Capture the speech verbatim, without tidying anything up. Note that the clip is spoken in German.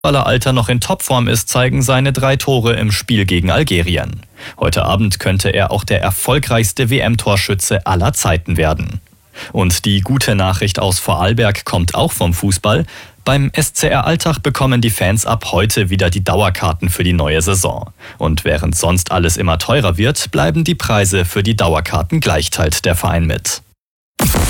Weil er Alter noch in Topform ist, zeigen seine drei Tore im Spiel gegen Algerien. Heute Abend könnte er auch der erfolgreichste W M-Torschütze aller Zeiten werden. Und die gute Nachricht aus Vorarlberg kommt auch vom Fußball. Beim S C R Altach bekommen die Fans ab heute wieder die Dauerkarten für die neue Saison. Und während sonst alles immer teurer wird, bleiben die Preise für die Dauerkarten gleich, teilt der Verein mit.